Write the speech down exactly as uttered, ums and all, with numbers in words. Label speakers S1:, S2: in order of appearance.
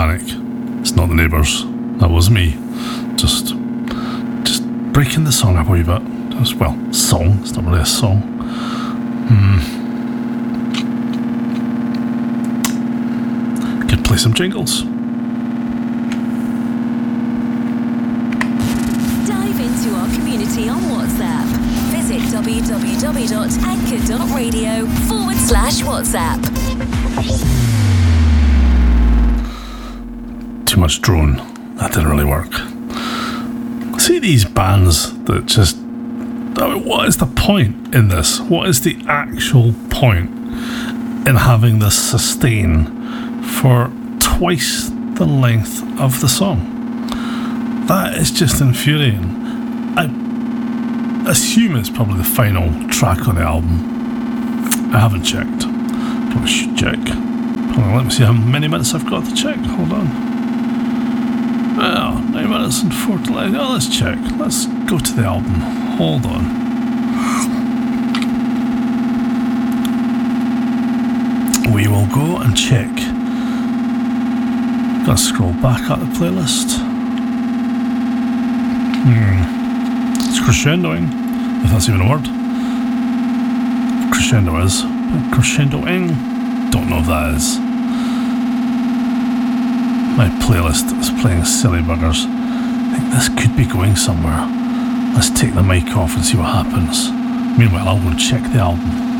S1: panic. It's not the neighbours. That was me. Just, just breaking the song up a wee bit. Just, well, song. It's not really a song. Hmm. Could play some jingles.
S2: Dive into our community on WhatsApp. Visit www.anchor.radio forward slash WhatsApp.
S1: Too much drone. That didn't really work. See these bands that just... I mean, what is the point in this? What is the actual point in having this sustain for twice the length of the song? That is just infuriating. I assume it's probably the final track on the album. I haven't checked. Probably should check. Hold on, let me see how many minutes I've got to check. Hold on. Well, nine minutes and forty. Oh, let's check. Let's go to the album. Hold on. We will go and check. Gotta scroll back up the playlist. Hmm. It's crescendoing, if that's even a word. Crescendo is. Crescendoing. Don't know if that is. My playlist is playing silly buggers. I think this could be going somewhere. Let's take the mic off and see what happens. Meanwhile, I'll go check the album.